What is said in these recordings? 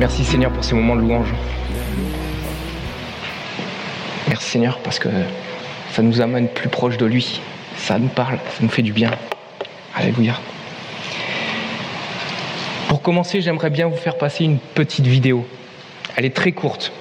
Merci Seigneur pour ces moments de louange. Merci Seigneur parce que ça nous amène plus proche de lui. Ça nous parle, ça nous fait du bien. Alléluia. Pour commencer, j'aimerais bien vous faire passer une petite vidéo. Elle est très courte.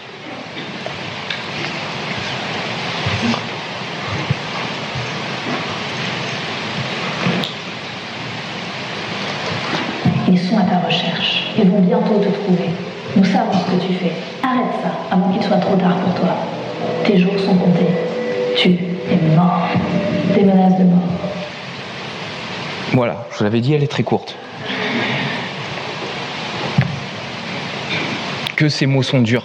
Ils sont à ta recherche. Ils vont bientôt te trouver. Nous savons ce que tu fais. Arrête ça avant qu'il soit trop tard pour toi. Tes jours sont comptés. Tu es mort. Des menaces de mort. Voilà, je vous l'avais dit, elle est très courte. Que ces mots sont durs.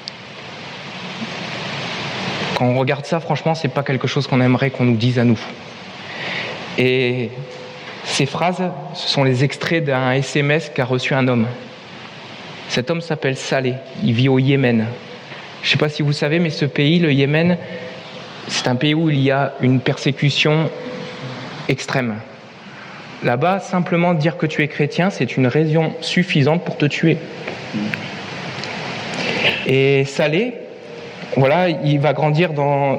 Quand on regarde ça, franchement, c'est pas quelque chose qu'on aimerait qu'on nous dise à nous. Et ces phrases, ce sont les extraits d'un SMS qu'a reçu un homme. Cet homme s'appelle Saleh, il vit au Yémen. Je ne sais pas si vous savez, mais ce pays, le Yémen, c'est un pays où il y a une persécution extrême. Là-bas, simplement dire que tu es chrétien, c'est une raison suffisante pour te tuer. Et Saleh, voilà, il va grandir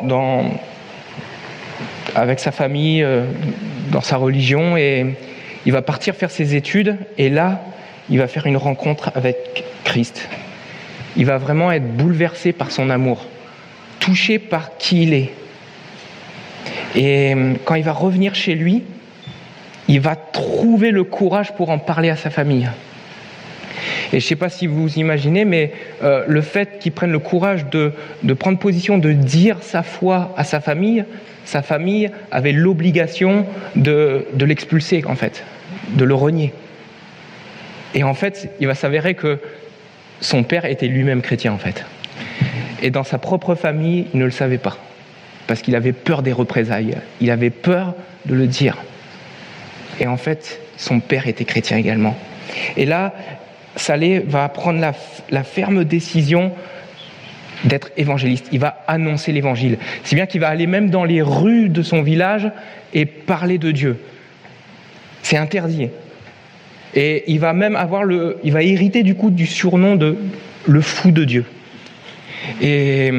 avec sa famille, dans sa religion, et il va partir faire ses études, et là, il va faire une rencontre avec Christ. Il va vraiment être bouleversé par son amour, touché par qui il est. Et quand il va revenir chez lui, il va trouver le courage pour en parler à sa famille. Et je ne sais pas si vous imaginez, mais le fait qu'il prenne le courage de prendre position, de dire sa foi à sa famille avait l'obligation de l'expulser, en fait, de le renier. Et en fait, il va s'avérer que son père était lui-même chrétien, en fait. Et dans sa propre famille, il ne le savait pas, parce qu'il avait peur des représailles. Il avait peur de le dire. Et en fait, son père était chrétien également. Et là, Saleh va prendre la ferme décision d'être évangéliste. Il va annoncer l'évangile. Si bien qu'il va aller même dans les rues de son village et parler de Dieu. C'est interdit. Et il va même il va hériter du coup du surnom de le fou de Dieu. Et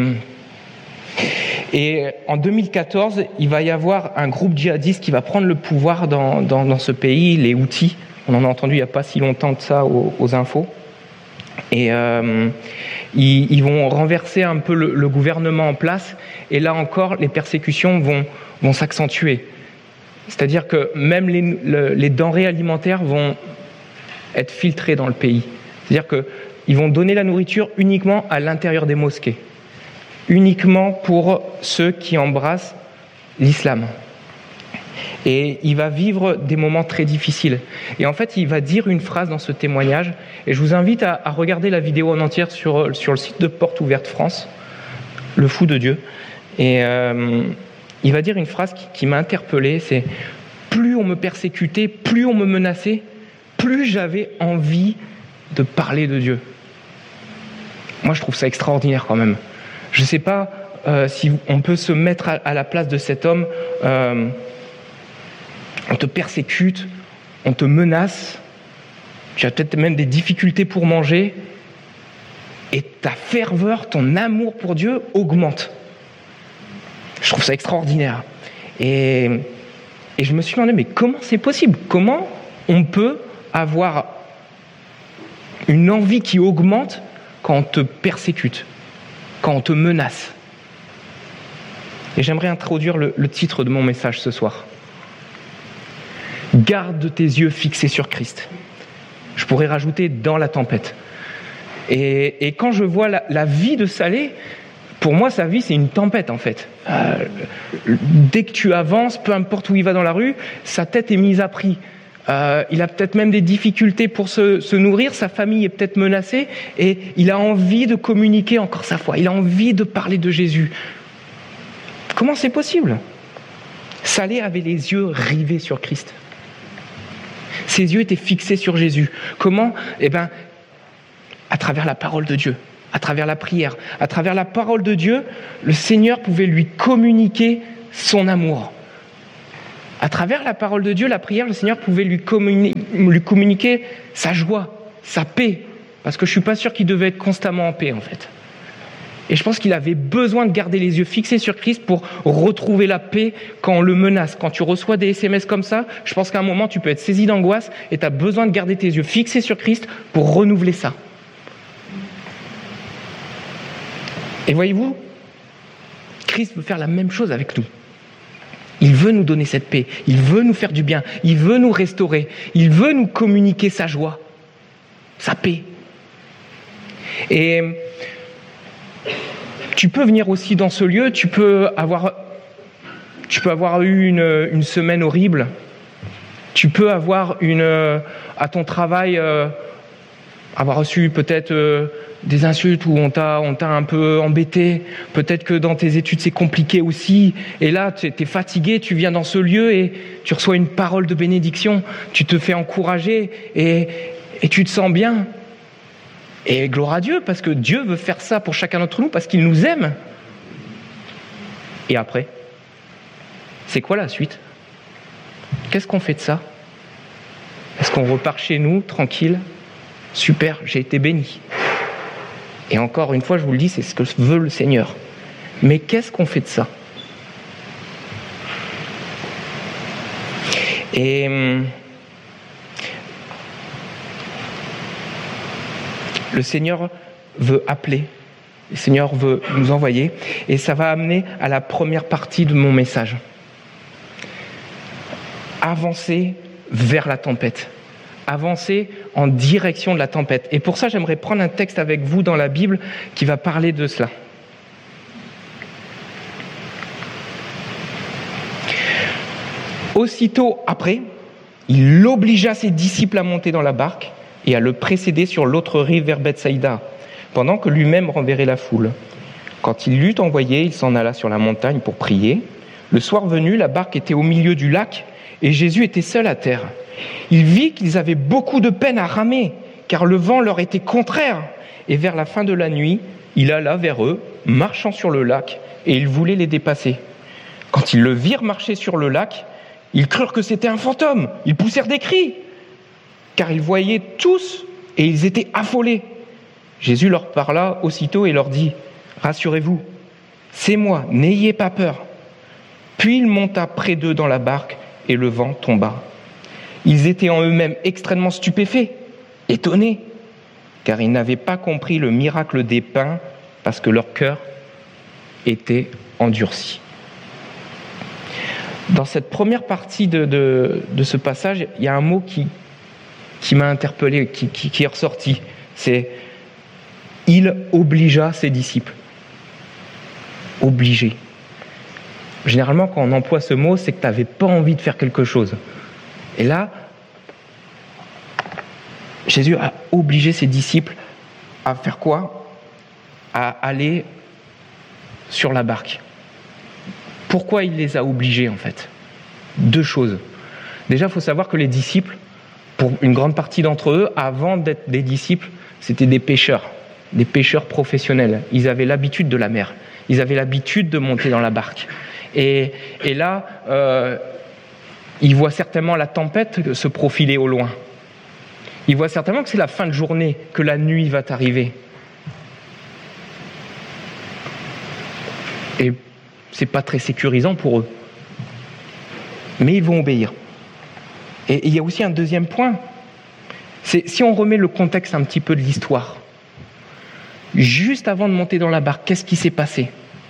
en 2014, il va y avoir un groupe djihadiste qui va prendre le pouvoir dans ce pays, les Houthis. On en a entendu il n'y a pas si longtemps de ça aux infos. Et ils vont renverser un peu le gouvernement en place. Et là encore, les persécutions vont s'accentuer. C'est-à-dire que même les denrées alimentaires vont être filtrées dans le pays. C'est-à-dire qu'ils vont donner la nourriture uniquement à l'intérieur des mosquées. Uniquement pour ceux qui embrassent l'islam. Et il va vivre des moments très difficiles. Et en fait, il va dire une phrase dans ce témoignage. Et je vous invite à regarder la vidéo en entière sur le site de Porte Ouverte France, le fou de Dieu. Et il va dire une phrase qui m'a interpellé, c'est « Plus on me persécutait, plus on me menaçait, plus j'avais envie de parler de Dieu. » Moi, je trouve ça extraordinaire quand même. Je ne sais pas si on peut se mettre à la place de cet homme. On te persécute, on te menace, tu as peut-être même des difficultés pour manger, et ta ferveur, ton amour pour Dieu augmente. Je trouve ça extraordinaire. Et je me suis demandé, mais comment c'est possible ? Comment on peut avoir une envie qui augmente quand on te persécute, quand on te menace ? Et j'aimerais introduire le titre de mon message ce soir. Garde tes yeux fixés sur Christ. Je pourrais rajouter dans la tempête. Et quand je vois la vie de Saleh, pour moi, sa vie, c'est une tempête, en fait. Dès que tu avances, peu importe où il va dans la rue, sa tête est mise à prix. Il a peut-être même des difficultés pour se nourrir, sa famille est peut-être menacée, et il a envie de communiquer encore sa foi. Il a envie de parler de Jésus. Comment c'est possible ? Saleh avait les yeux rivés sur Christ. Ses yeux étaient fixés sur Jésus. Comment ? À travers la parole de Dieu, à travers la prière, à travers la parole de Dieu, le Seigneur pouvait lui communiquer son amour. À travers la parole de Dieu, la prière, le Seigneur pouvait lui communiquer sa joie, sa paix, parce que je ne suis pas sûr qu'il devait être constamment en paix, en fait. Et je pense qu'il avait besoin de garder les yeux fixés sur Christ pour retrouver la paix quand on le menace. Quand tu reçois des SMS comme ça, je pense qu'à un moment, tu peux être saisi d'angoisse et tu as besoin de garder tes yeux fixés sur Christ pour renouveler ça. Et voyez-vous, Christ veut faire la même chose avec nous. Il veut nous donner cette paix, il veut nous faire du bien, il veut nous restaurer, il veut nous communiquer sa joie, sa paix. Et tu peux venir aussi dans ce lieu, tu peux avoir eu une semaine horrible, tu peux avoir à ton travail, avoir reçu peut-être des insultes où on t'a un peu embêté, peut-être que dans tes études c'est compliqué aussi, et là tu es fatigué, tu viens dans ce lieu et tu reçois une parole de bénédiction, tu te fais encourager et tu te sens bien. Et gloire à Dieu, parce que Dieu veut faire ça pour chacun d'entre nous, parce qu'il nous aime. Et après, c'est quoi la suite ? Qu'est-ce qu'on fait de ça ? Est-ce qu'on repart chez nous, tranquille ? Super, j'ai été béni. Et encore une fois, je vous le dis, c'est ce que veut le Seigneur. Mais qu'est-ce qu'on fait de ça ? Et le Seigneur veut appeler, le Seigneur veut nous envoyer, et ça va amener à la première partie de mon message. Avancer vers la tempête. Avancer en direction de la tempête. Et pour ça, j'aimerais prendre un texte avec vous dans la Bible qui va parler de cela. Aussitôt après, il obligea ses disciples à monter dans la barque et à le précéder sur l'autre rive vers Bethsaïda, pendant que lui-même renverrait la foule. Quand il l'eut envoyé, il s'en alla sur la montagne pour prier. Le soir venu, la barque était au milieu du lac et Jésus était seul à terre. Il vit qu'ils avaient beaucoup de peine à ramer, car le vent leur était contraire. Et vers la fin de la nuit, il alla vers eux, marchant sur le lac, et il voulait les dépasser. Quand ils le virent marcher sur le lac, ils crurent que c'était un fantôme. Ils poussèrent des cris, car ils voyaient tous et ils étaient affolés. Jésus leur parla aussitôt et leur dit « Rassurez-vous, c'est moi, n'ayez pas peur. » Puis il monta près d'eux dans la barque et le vent tomba. Ils étaient en eux-mêmes extrêmement stupéfaits, étonnés, car ils n'avaient pas compris le miracle des pains parce que leur cœur était endurci. Dans cette première partie de ce passage, il y a un mot qui m'a interpellé, qui est ressorti. C'est « il obligea ses disciples ». Obligé. Généralement, quand on emploie ce mot, c'est que tu n'avais pas envie de faire quelque chose. Et là, Jésus a obligé ses disciples à faire quoi ? À aller sur la barque. Pourquoi il les a obligés, en fait ? 2 choses. Déjà, il faut savoir que les disciples, pour une grande partie d'entre eux, avant d'être des disciples, c'était des pêcheurs professionnels. Ils avaient l'habitude de la mer. Ils avaient l'habitude de monter dans la barque. Et là, ils voient certainement la tempête se profiler au loin. Ils voient certainement que c'est la fin de journée, que la nuit va arriver. Et c'est pas très sécurisant pour eux. Mais ils vont obéir. Et il y a aussi un deuxième point. C'est si on remet le contexte un petit peu de l'histoire. Juste avant de monter dans la barque, qu'est-ce qui s'est passé ?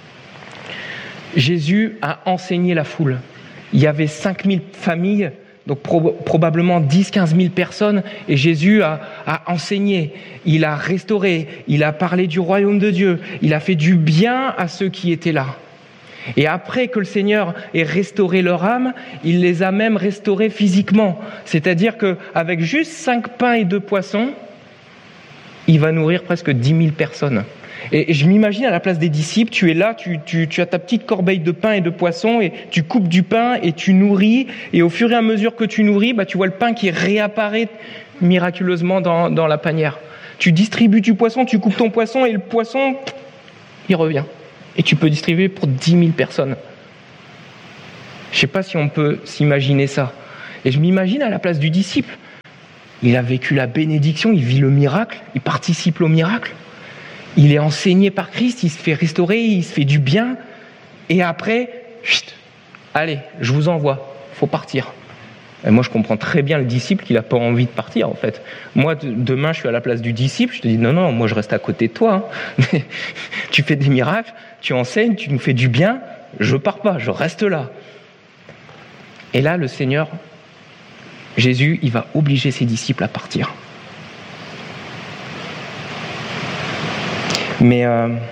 Jésus a enseigné la foule. Il y avait 5000 familles, donc probablement 10-15 000 personnes, et Jésus a enseigné, il a restauré, il a parlé du royaume de Dieu, il a fait du bien à ceux qui étaient là. Et après que le Seigneur ait restauré leur âme, il les a même restaurés physiquement. C'est-à-dire qu'avec juste 5 pains et 2 poissons, il va nourrir presque 10 000 personnes. Et je m'imagine à la place des disciples, tu es là, tu as ta petite corbeille de pain et de poisson, et tu coupes du pain et tu nourris, et au fur et à mesure que tu nourris, tu vois le pain qui réapparaît miraculeusement dans la panière. Tu distribues du poisson, tu coupes ton poisson, et le poisson, il revient. Et tu peux distribuer pour 10 000 personnes. Je ne sais pas si on peut s'imaginer ça. Et je m'imagine à la place du disciple. il a vécu la bénédiction, il vit le miracle, il participe au miracle. Il est enseigné par Christ, il se fait restaurer, il se fait du bien. Et après, chut, allez, je vous envoie, il faut partir. Et moi, je comprends très bien le disciple qui n'a pas envie de partir, en fait. Moi, demain, je suis à la place du disciple, je te dis, non, moi, je reste à côté de toi. Hein. Tu fais des miracles, tu enseignes, tu nous fais du bien, je pars pas, je reste là. Et là, le Seigneur, Jésus, il va obliger ses disciples à partir. Mais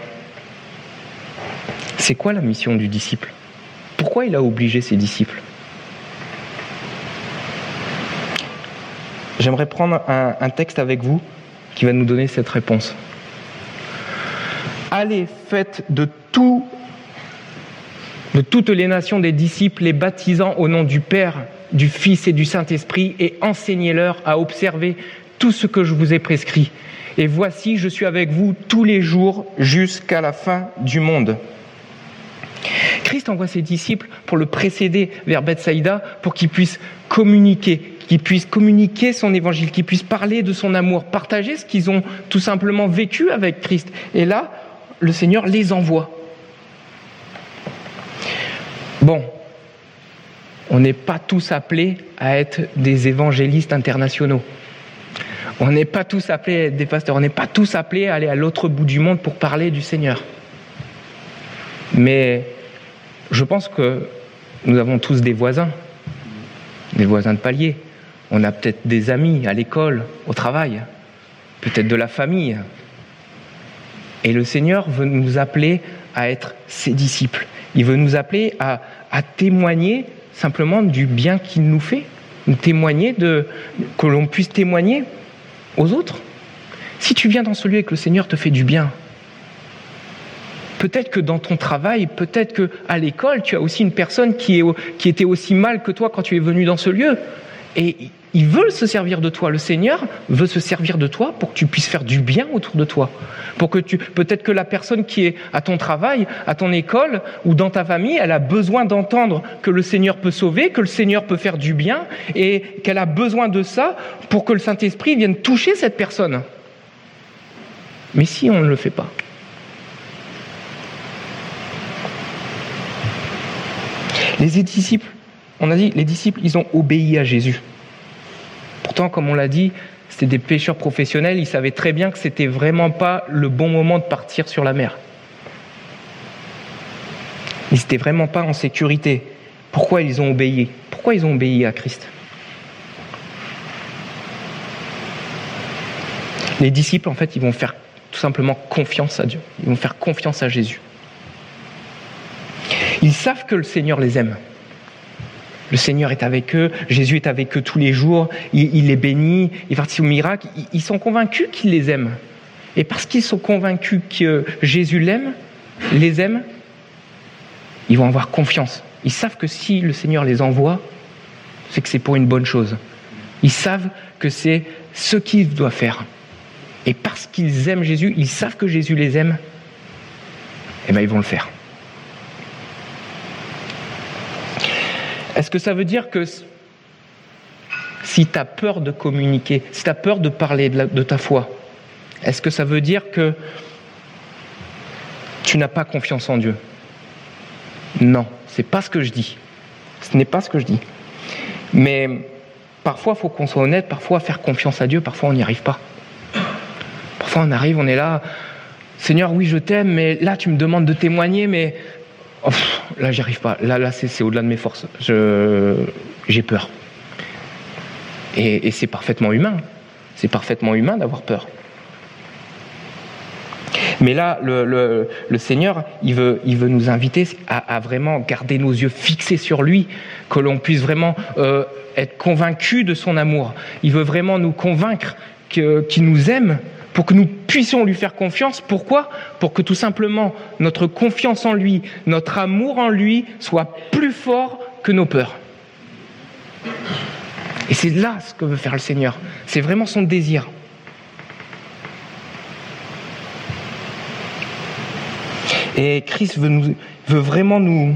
c'est quoi la mission du disciple ? Pourquoi il a obligé ses disciples ? J'aimerais prendre un texte avec vous qui va nous donner cette réponse. Allez, faites de toutes les nations des disciples, les baptisant au nom du Père, du Fils et du Saint-Esprit, et enseignez-leur à observer tout ce que je vous ai prescrit. Et voici, je suis avec vous tous les jours jusqu'à la fin du monde. Christ envoie ses disciples pour le précéder vers Bethsaïda, pour qu'ils puissent communiquer son évangile, qu'ils puissent parler de son amour, partager ce qu'ils ont tout simplement vécu avec Christ. Et là, le Seigneur les envoie. Bon, on n'est pas tous appelés à être des évangélistes internationaux. On n'est pas tous appelés à être des pasteurs. On n'est pas tous appelés à aller à l'autre bout du monde pour parler du Seigneur. Mais je pense que nous avons tous des voisins de palier. On a peut-être des amis à l'école, au travail, peut-être de la famille. Et le Seigneur veut nous appeler à être ses disciples. Il veut nous appeler à témoigner simplement du bien qu'il nous fait, que l'on puisse témoigner aux autres. Si tu viens dans ce lieu et que le Seigneur te fait du bien, peut-être que dans ton travail, peut-être qu'à l'école, tu as aussi une personne qui était aussi mal que toi quand tu es venu dans ce lieu. Et ils veulent se servir de toi. Le Seigneur veut se servir de toi pour que tu puisses faire du bien autour de toi. Peut-être que la personne qui est à ton travail, à ton école ou dans ta famille, elle a besoin d'entendre que le Seigneur peut sauver, que le Seigneur peut faire du bien et qu'elle a besoin de ça pour que le Saint-Esprit vienne toucher cette personne. Mais si on ne le fait pas, les disciples, on a dit, les disciples, ils ont obéi à Jésus. Pourtant, comme on l'a dit, c'était des pêcheurs professionnels, ils savaient très bien que c'était vraiment pas le bon moment de partir sur la mer. Ils n'étaient vraiment pas en sécurité. Pourquoi ils ont obéi ? Pourquoi ils ont obéi à Christ ? Les disciples, en fait, ils vont faire tout simplement confiance à Dieu. Ils vont faire confiance à Jésus. Ils savent que le Seigneur les aime. Le Seigneur est avec eux, Jésus est avec eux tous les jours, il les bénit, il participe au miracle. Ils sont convaincus qu'il les aime. Et parce qu'ils sont convaincus que Jésus les aime, ils vont avoir confiance. Ils savent que si le Seigneur les envoie, c'est que c'est pour une bonne chose. Ils savent que c'est ce qu'ils doivent faire. Et parce qu'ils aiment Jésus, ils savent que Jésus les aime, et bien ils vont le faire. Est-ce que ça veut dire que si tu as peur de communiquer, si tu as peur de parler de ta foi, est-ce que ça veut dire que tu n'as pas confiance en Dieu ? Non, c'est pas ce que je dis. Ce n'est pas ce que je dis. Mais parfois, il faut qu'on soit honnête, parfois faire confiance à Dieu, parfois on n'y arrive pas. Parfois on arrive, on est là, Seigneur, oui je t'aime, mais là tu me demandes de témoigner, mais là j'y arrive pas, là c'est au-delà de mes forces, j'ai peur. Et c'est parfaitement humain, d'avoir peur. Mais là, le Seigneur, il veut nous inviter à vraiment garder nos yeux fixés sur lui, que l'on puisse vraiment être convaincus de son amour. Il veut vraiment nous convaincre qu'il nous aime, pour que nous puissions lui faire confiance. Pourquoi ? Pour que tout simplement notre confiance en lui, notre amour en lui soit plus fort que nos peurs. Et c'est là ce que veut faire le Seigneur. C'est vraiment son désir. Et Christ veut vraiment nous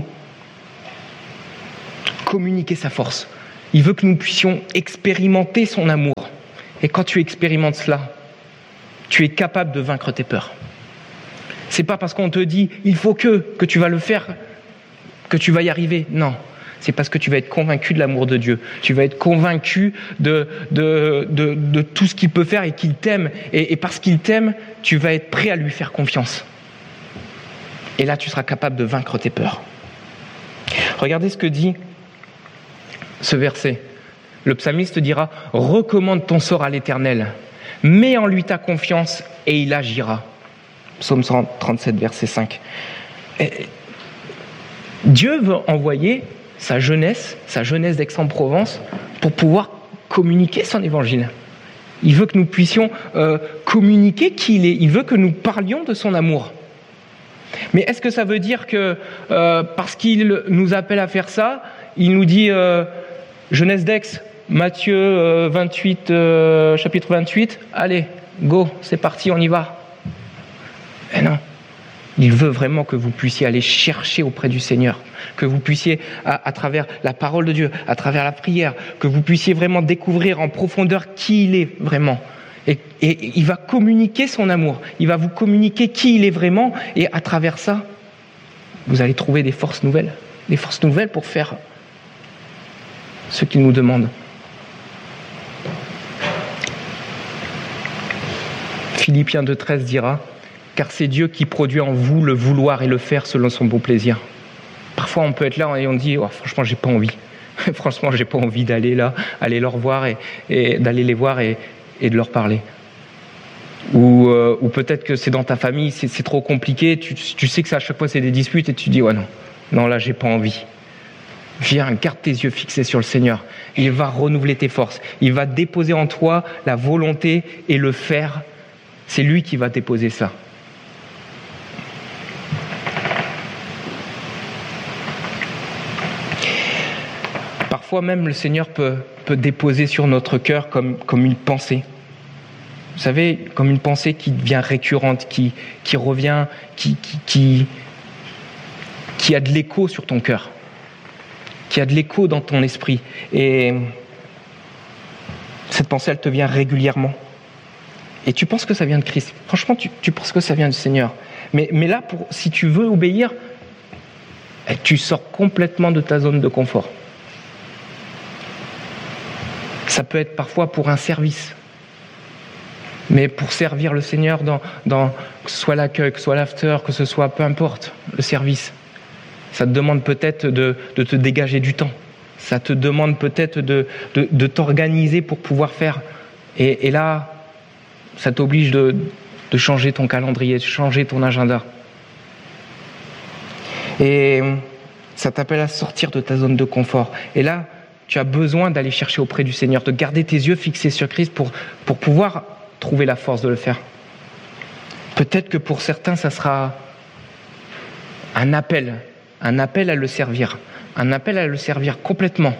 communiquer sa force. Il veut que nous puissions expérimenter son amour. Et quand tu expérimentes cela, tu es capable de vaincre tes peurs. C'est pas parce qu'on te dit « il faut que tu vas le faire » que tu vas y arriver. Non, c'est parce que tu vas être convaincu de l'amour de Dieu. Tu vas être convaincu de tout ce qu'il peut faire et qu'il t'aime. Et parce qu'il t'aime, tu vas être prêt à lui faire confiance. Et là, tu seras capable de vaincre tes peurs. Regardez ce que dit ce verset. Le psalmiste dira « Recommande ton sort à l'Éternel, mets en lui ta confiance et il agira. » Psaume 137, verset 5. Dieu veut envoyer sa jeunesse d'Aix-en-Provence pour pouvoir communiquer son évangile. Il veut que nous puissions communiquer qui il est. Il veut que nous parlions de son amour. Mais est-ce que ça veut dire que parce qu'il nous appelle à faire ça, il nous dit jeunesse d'Aix, Matthieu 28, chapitre 28, allez, go, c'est parti, on y va. Eh non. Il veut vraiment que vous puissiez aller chercher auprès du Seigneur, que vous puissiez, à travers la parole de Dieu, à travers la prière, que vous puissiez vraiment découvrir en profondeur qui il est vraiment. Et il va communiquer son amour, il va vous communiquer qui il est vraiment, et à travers ça, vous allez trouver des forces nouvelles pour faire ce qu'il nous demande. Philippiens 2,13 dira « Car c'est Dieu qui produit en vous le vouloir et le faire selon son bon plaisir. » Parfois, on peut être là et on dit oh, « Franchement, j'ai pas envie. Franchement, j'ai pas envie d'aller là, aller leur voir et d'aller les voir et de leur parler. » Ou peut-être que c'est dans ta famille, c'est trop compliqué, tu sais que ça, à chaque fois, c'est des disputes et tu dis « Ouais, non, là, j'ai pas envie. » Viens, garde tes yeux fixés sur le Seigneur. Il va renouveler tes forces. Il va déposer en toi la volonté et le faire. C'est lui qui va déposer ça. Parfois même, le Seigneur peut déposer sur notre cœur comme une pensée. Vous savez, comme une pensée qui devient récurrente, qui revient, qui a de l'écho sur ton cœur, qui a de l'écho dans ton esprit. Et cette pensée, elle te vient régulièrement. Et tu penses que ça vient de Christ. Franchement, tu penses que ça vient du Seigneur. Mais là, si tu veux obéir, tu sors complètement de ta zone de confort. Ça peut être parfois pour un service. Mais pour servir le Seigneur dans que ce soit l'accueil, que ce soit l'after, que ce soit peu importe, le service, ça te demande peut-être de te dégager du temps. Ça te demande peut-être de t'organiser pour pouvoir faire. Et là, ça t'oblige de changer ton calendrier, de changer ton agenda. Et ça t'appelle à sortir de ta zone de confort. Et là, tu as besoin d'aller chercher auprès du Seigneur, de garder tes yeux fixés sur Christ pour pouvoir trouver la force de le faire. Peut-être que pour certains, ça sera un appel à le servir, un appel à le servir complètement.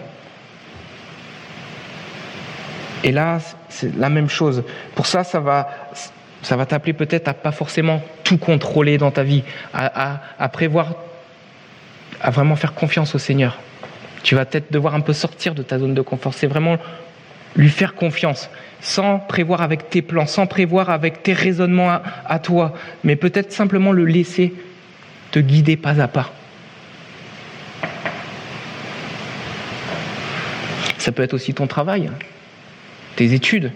Et là, c'est la même chose. Pour ça, ça va t'appeler peut-être à pas forcément tout contrôler dans ta vie, à prévoir, à vraiment faire confiance au Seigneur. Tu vas peut-être devoir un peu sortir de ta zone de confort. C'est vraiment lui faire confiance, sans prévoir avec tes plans, sans prévoir avec tes raisonnements à toi, mais peut-être simplement le laisser te guider pas à pas. Ça peut être aussi ton travail, tes études.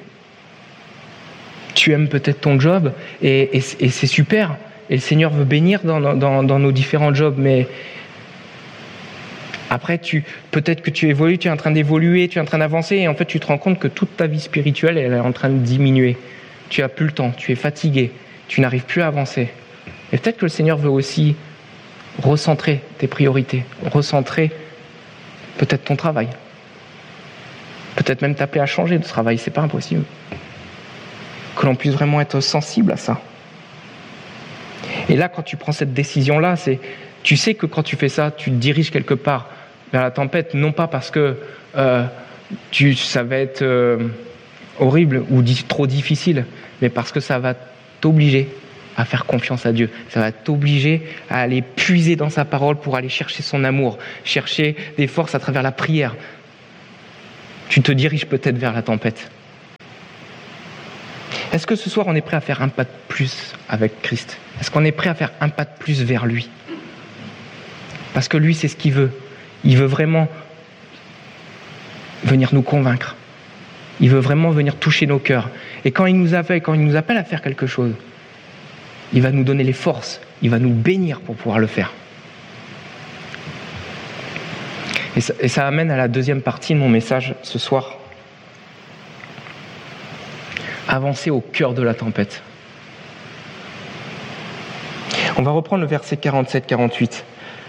Tu aimes peut-être ton job et c'est super. Et le Seigneur veut bénir dans nos différents jobs, mais après, peut-être que tu évolues, tu es en train d'évoluer, tu es en train d'avancer, et en fait, tu te rends compte que toute ta vie spirituelle, elle est en train de diminuer. Tu n'as plus le temps, tu es fatigué, tu n'arrives plus à avancer. Et peut-être que le Seigneur veut aussi recentrer tes priorités, recentrer peut-être ton travail. Peut-être même t'appeler à changer de travail, c'est pas impossible. Que l'on puisse vraiment être sensible à ça. Et là, quand tu prends cette décision-là, tu sais que quand tu fais ça, tu te diriges quelque part vers la tempête, non pas parce que ça va être horrible ou trop difficile, mais parce que ça va t'obliger à faire confiance à Dieu. Ça va t'obliger à aller puiser dans sa parole pour aller chercher son amour, chercher des forces à travers la prière. Tu te diriges peut-être vers la tempête. Est-ce que ce soir, on est prêt à faire un pas de plus avec Christ? Est-ce qu'on est prêt à faire un pas de plus vers lui? Parce que lui, c'est ce qu'il veut. Il veut vraiment venir nous convaincre. Il veut vraiment venir toucher nos cœurs. Et quand il nous appelle à faire quelque chose, il va nous donner les forces, il va nous bénir pour pouvoir le faire. Et ça amène à la deuxième partie de mon message ce soir. Avancer au cœur de la tempête. On va reprendre le verset 47-48.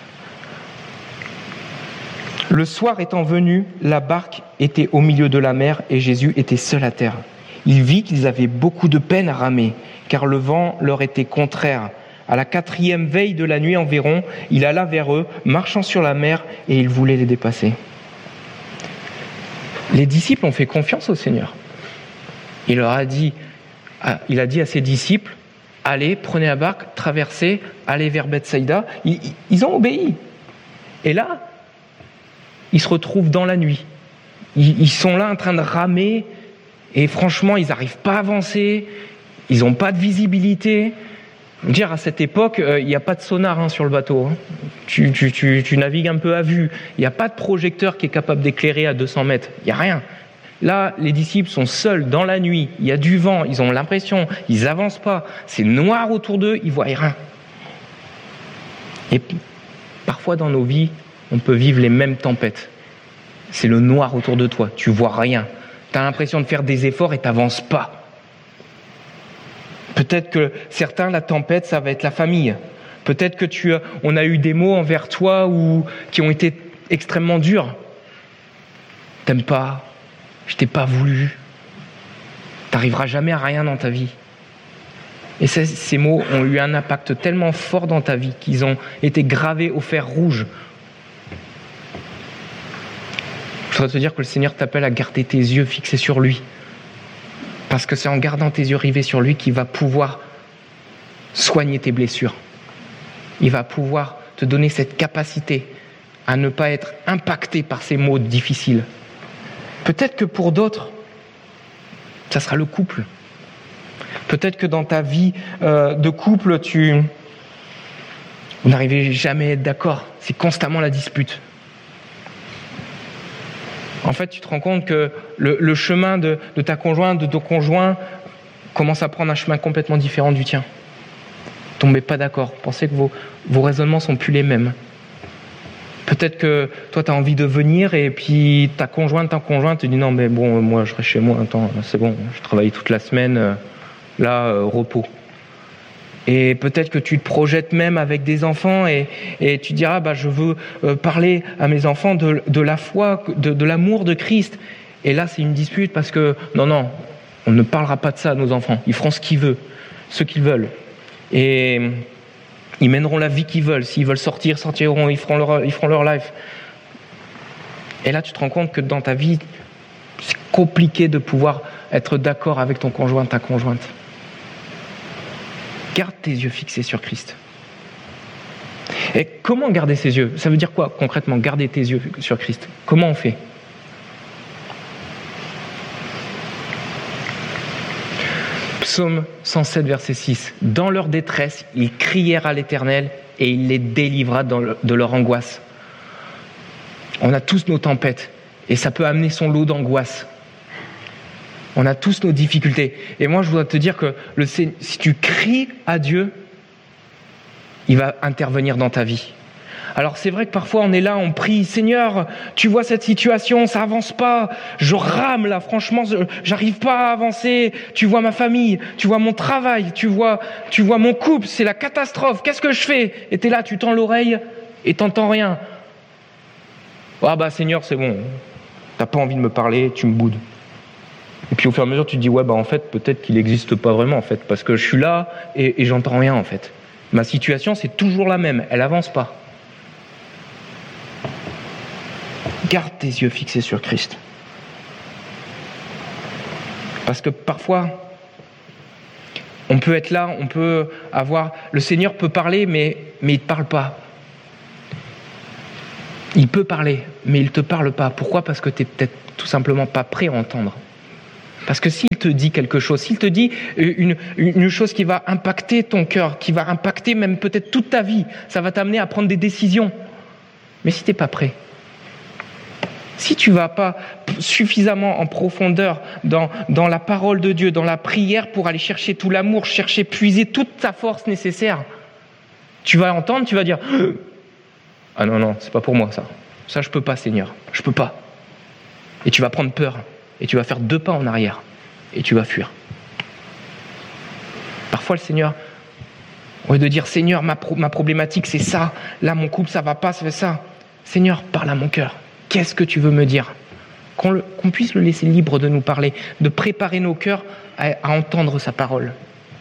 Le soir étant venu, la barque était au milieu de la mer et Jésus était seul à terre. Il vit qu'ils avaient beaucoup de peine à ramer, car le vent leur était contraire. À la 4e veille de la nuit environ, il alla vers eux, marchant sur la mer, et il voulait les dépasser. Les disciples ont fait confiance au Seigneur. Il a dit à ses disciples, allez, prenez la barque, traversez, allez vers Bethsaïda. Ils ont obéi. Et là, ils se retrouvent dans la nuit. Ils sont là en train de ramer, et franchement, ils n'arrivent pas à avancer, ils n'ont pas de visibilité. Dire à cette époque, il n'y a pas de sonar sur le bateau. Tu navigues un peu à vue. Il n'y a pas de projecteur qui est capable d'éclairer à 200 mètres. Il n'y a rien. Là, les disciples sont seuls dans la nuit. Il y a du vent. Ils ont l'impression, ils n'avancent pas. C'est noir autour d'eux. Ils ne voient rien. Et parfois dans nos vies, on peut vivre les mêmes tempêtes. C'est le noir autour de toi. Tu ne vois rien. Tu as l'impression de faire des efforts et tu n'avances pas. Peut-être que certains, la tempête, ça va être la famille. Peut-être que on a eu des mots envers toi qui ont été extrêmement durs. T'aimes pas, je t'ai pas voulu. T'arriveras jamais à rien dans ta vie. Et ces mots ont eu un impact tellement fort dans ta vie qu'ils ont été gravés au fer rouge. Je voudrais te dire que le Seigneur t'appelle à garder tes yeux fixés sur lui. Parce que c'est en gardant tes yeux rivés sur lui qu'il va pouvoir soigner tes blessures. Il va pouvoir te donner cette capacité à ne pas être impacté par ces mots difficiles. Peut-être que pour d'autres, ça sera le couple. Peut-être que dans ta vie de couple, vous n'arrivez jamais à être d'accord. C'est constamment la dispute. En fait, tu te rends compte que le chemin de ta conjointe, de ton conjoint, commence à prendre un chemin complètement différent du tien. Tombez pas d'accord. Pensez que vos raisonnements sont plus les mêmes. Peut-être que toi, tu as envie de venir et puis ta conjointe te dit non, mais bon, moi, je reste chez moi. Attends, c'est bon, je travaille toute la semaine. Repos. Et peut-être que tu te projettes même avec des enfants et tu diras, je veux parler à mes enfants de la foi, de l'amour de Christ. Et là, c'est une dispute parce que, non, on ne parlera pas de ça à nos enfants. Ils feront ce qu'ils veulent. Et ils mèneront la vie qu'ils veulent. S'ils veulent sortiront, ils feront leur life. Et là, tu te rends compte que dans ta vie, c'est compliqué de pouvoir être d'accord avec ton conjoint, ta conjointe. Garde tes yeux fixés sur Christ. Et comment garder ses yeux? Ça veut dire quoi concrètement, garder tes yeux sur Christ? Comment on fait? Psaume 107, verset 6. Dans leur détresse, ils crièrent à l'Éternel et il les délivra de leur angoisse. On a tous nos tempêtes et ça peut amener son lot d'angoisse. On a tous nos difficultés. Et moi, je voudrais te dire que si tu cries à Dieu, il va intervenir dans ta vie. Alors c'est vrai que parfois on est là, on prie, Seigneur, tu vois cette situation, ça avance pas, je rame là, franchement, j'arrive pas à avancer, tu vois ma famille, tu vois mon travail, tu vois mon couple, c'est la catastrophe, qu'est-ce que je fais? Et t'es là, tu tends l'oreille et t'entends rien. Seigneur, c'est bon, t'as pas envie de me parler, tu me boudes. Et puis au fur et à mesure, tu te dis, en fait, peut-être qu'il n'existe pas vraiment, en fait, parce que je suis là et j'entends rien, en fait. Ma situation, c'est toujours la même, elle avance pas. Garde tes yeux fixés sur Christ. Parce que parfois, on peut être là, on peut avoir... Le Seigneur peut parler, mais il ne te parle pas. Il peut parler, mais il ne te parle pas. Pourquoi ? Parce que tu n'es peut-être tout simplement pas prêt à entendre. Parce que s'il te dit quelque chose, s'il te dit une chose qui va impacter ton cœur, qui va impacter même peut-être toute ta vie, ça va t'amener à prendre des décisions. Mais si tu n'es pas prêt, si tu ne vas pas suffisamment en profondeur dans la parole de Dieu, dans la prière pour aller chercher tout l'amour, puiser toute ta force nécessaire, tu vas entendre, tu vas dire « Ah non, c'est pas pour moi ça. Ça, je peux pas, Seigneur. Je peux pas. » Et tu vas prendre peur. Et tu vas faire 2 pas en arrière. Et tu vas fuir. Parfois, le Seigneur, au lieu de dire « Seigneur, ma problématique, c'est ça. Là, mon couple, ça va pas, ça fait ça. » Seigneur, parle à mon cœur. Qu'est-ce que tu veux me dire ? Qu'on puisse le laisser libre de nous parler, de préparer nos cœurs à entendre sa parole.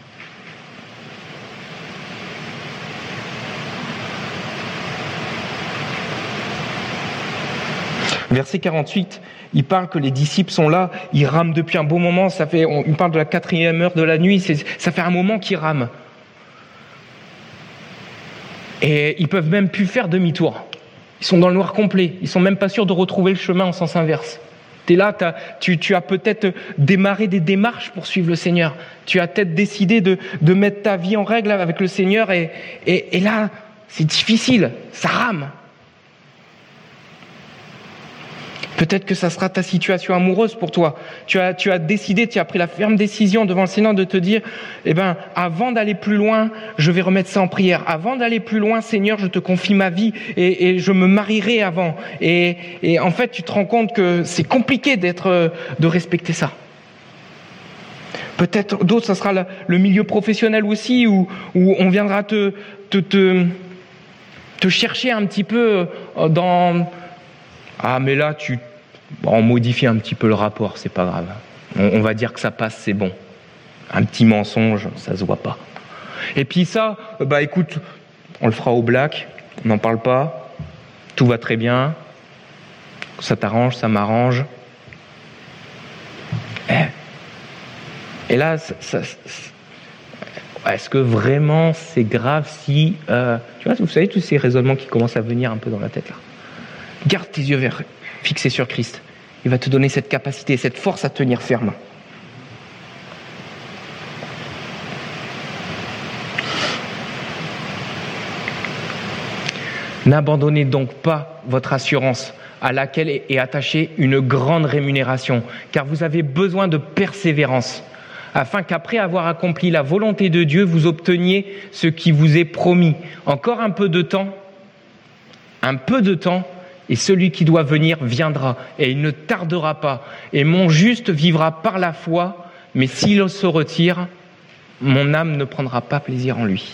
Verset 48, il parle que les disciples sont là, ils rament depuis un bon moment, il parle de la 4e heure de la nuit, ça fait un moment qu'ils rament. Et ils peuvent même plus faire demi-tour. Ils sont dans le noir complet, ils sont même pas sûrs de retrouver le chemin en sens inverse. Tu es là, tu as peut-être démarré des démarches pour suivre le Seigneur. Tu as peut-être décidé de mettre ta vie en règle avec le Seigneur et là, c'est difficile, ça rame. Peut-être que ça sera ta situation amoureuse pour toi. Tu as décidé, tu as pris la ferme décision devant le Seigneur de te dire, avant d'aller plus loin, je vais remettre ça en prière. Avant d'aller plus loin, Seigneur, je te confie ma vie et je me marierai avant. Et en fait, tu te rends compte que c'est compliqué de respecter ça. Peut-être d'autres, ça sera le milieu professionnel aussi, où on viendra te chercher un petit peu dans... Ah, mais là, on modifie un petit peu le rapport, c'est pas grave. On va dire que ça passe, c'est bon. Un petit mensonge, ça se voit pas. Et puis ça, écoute, on le fera au black, on n'en parle pas, tout va très bien, ça t'arrange, ça m'arrange. Et là, est-ce que vraiment c'est grave si... tu vois, vous savez, tous ces raisonnements qui commencent à venir un peu dans la tête là. Garde tes yeux fixés sur Christ. Il va te donner cette capacité, cette force à tenir ferme. N'abandonnez donc pas votre assurance à laquelle est attachée une grande rémunération, car vous avez besoin de persévérance, afin qu'après avoir accompli la volonté de Dieu, vous obteniez ce qui vous est promis. Encore un peu de temps, et celui qui doit venir viendra, et il ne tardera pas. Et mon juste vivra par la foi, mais s'il se retire, mon âme ne prendra pas plaisir en lui.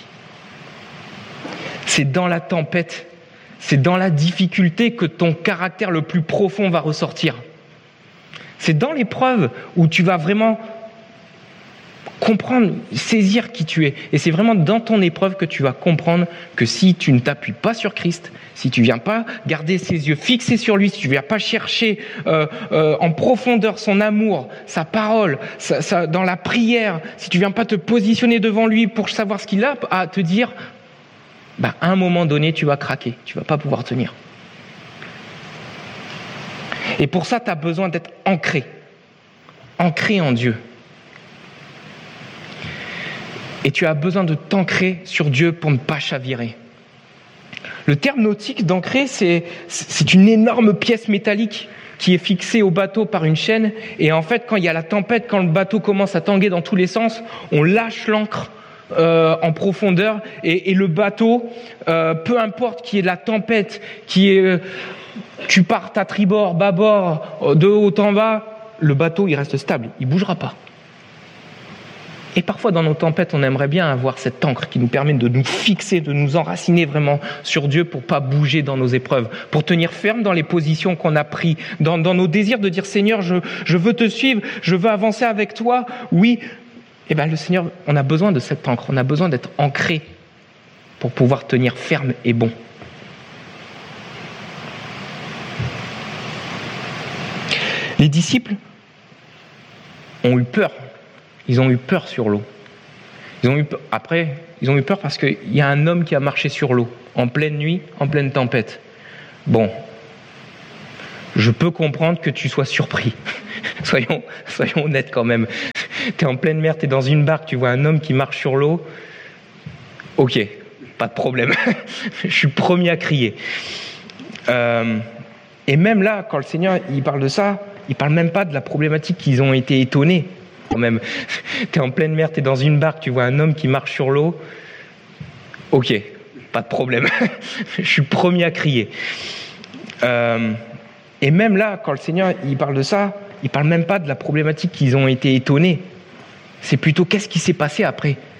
C'est dans la tempête, c'est dans la difficulté que ton caractère le plus profond va ressortir. C'est dans l'épreuve où tu vas vraiment comprendre, saisir qui tu es. Et c'est vraiment dans ton épreuve que tu vas comprendre que si tu ne t'appuies pas sur Christ, si tu ne viens pas garder ses yeux fixés sur lui, si tu ne viens pas chercher en profondeur son amour, sa parole, dans la prière, si tu ne viens pas te positionner devant lui pour savoir ce qu'il a à te dire, à un moment donné, tu vas craquer, tu ne vas pas pouvoir tenir. Et pour ça, tu as besoin d'être ancré en Dieu. Et tu as besoin de t'ancrer sur Dieu pour ne pas chavirer. Le terme nautique d'ancrer, c'est une énorme pièce métallique qui est fixée au bateau par une chaîne. Et en fait, quand il y a la tempête, quand le bateau commence à tanguer dans tous les sens, on lâche l'ancre en profondeur. Et le bateau, peu importe qu'il y ait de la tempête, tu partes à tribord, bâbord, de haut en bas, le bateau, il reste stable, il ne bougera pas. Et parfois, dans nos tempêtes, on aimerait bien avoir cette ancre qui nous permet de nous fixer, de nous enraciner vraiment sur Dieu pour pas bouger dans nos épreuves, pour tenir ferme dans les positions qu'on a prises, dans nos désirs de dire « Seigneur, je veux te suivre, je veux avancer avec toi. » Oui, le Seigneur, on a besoin de cette ancre, on a besoin d'être ancré pour pouvoir tenir ferme et bon. Les disciples ont eu peur. Ils ont eu peur sur l'eau. Ils ont eu peur parce qu'il y a un homme qui a marché sur l'eau, en pleine nuit, en pleine tempête. Bon, Je peux comprendre que tu sois surpris. Soyons honnêtes quand même. Tu es en pleine mer, tu es dans une barque, tu vois un homme qui marche sur l'eau. Ok, pas de problème. Je suis le premier à crier. Et même là, quand le Seigneur il parle de ça, il parle même pas de la problématique qu'ils ont été étonnés. Quand même, tu es en pleine mer, tu es dans une barque, tu vois un homme qui marche sur l'eau. Ok, pas de problème. Je suis le premier à crier. Et même là, quand le Seigneur il parle de ça, il parle même pas de la problématique qu'ils ont été étonnés. C'est plutôt qu'est-ce qui s'est passé après.